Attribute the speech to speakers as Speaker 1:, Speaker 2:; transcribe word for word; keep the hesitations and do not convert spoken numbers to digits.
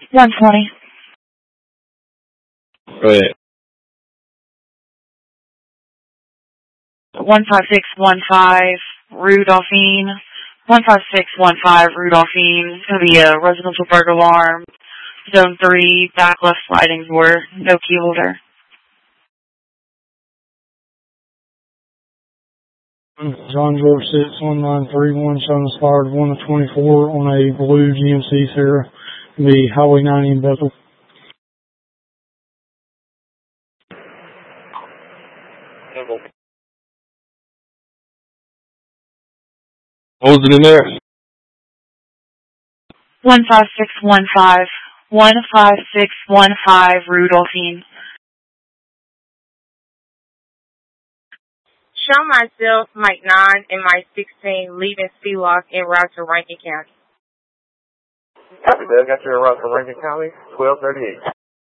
Speaker 1: one twenty.
Speaker 2: Go ahead.
Speaker 1: one five six one five, Rudolphine. one five six one five, Rudolphine. It's going to be a residential burglar alarm. Zone three, back left sliding door, no key holder.
Speaker 3: John George six one nine three one, showing us fired one of twenty-four on a blue G M C Sierra, the Highway ninety in Bethel.
Speaker 2: What was it in there?
Speaker 1: one five six one five. one five six one five, Rudolphine.
Speaker 4: Show myself, Mike nine and Mike sixteen, leaving Sealock en route to Rankin County.
Speaker 5: Copy that. Got you en route to Rankin County, twelve thirty-eight.